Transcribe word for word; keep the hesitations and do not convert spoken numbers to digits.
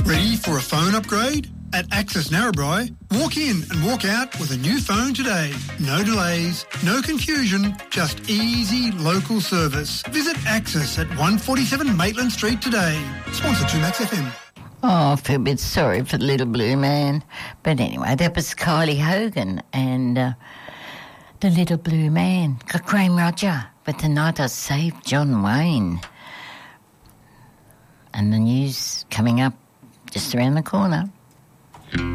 Ready for a phone upgrade? At Access Narrabri, walk in and walk out with a new phone today. No delays, no confusion, just easy local service. Visit Access at one forty-seven Maitland Street today. Sponsored to Max F M. Oh, I feel a bit sorry for the little blue man. But anyway, that was Kylie Hogan and uh, the little blue man. Got Graham Roger with Tonight I Saved John Wayne. And the news coming up just around the corner.